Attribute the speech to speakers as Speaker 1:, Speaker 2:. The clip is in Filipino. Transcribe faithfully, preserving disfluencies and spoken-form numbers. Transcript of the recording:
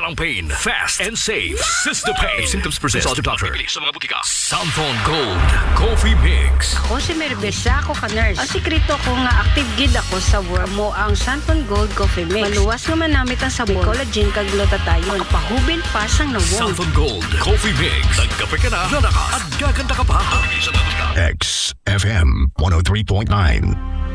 Speaker 1: strong pain, fast and safe. Sistapain. If symptoms persist, consult your doctor. Sa mga butika. Santon Gold Coffee Mix.
Speaker 2: Ako si Merbesa ako ka nurse. Ang sikreto ko nga active gid ako sa work mo ang Santon Gold Coffee Mix. Maluwas nga manamit ang sabon, collagen kag glutathione. Pahubil pa sang nawong.
Speaker 1: Santon Gold Coffee Mix. Nagkape ka na, lalakas at gaganda ka pa.
Speaker 3: X F M one oh three point nine.